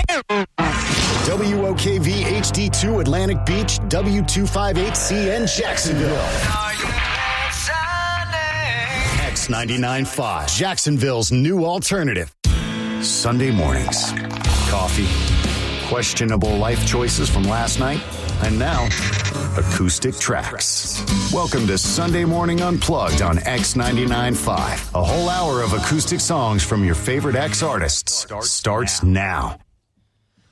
WOKV HD2 Atlantic Beach, W258CN Jacksonville. X99.5, Jacksonville's new alternative. Sunday mornings. Coffee. Questionable life choices from last night. And now, acoustic tracks. Welcome to Sunday Morning Unplugged on X99.5. A whole hour of acoustic songs from your favorite X artists starts now.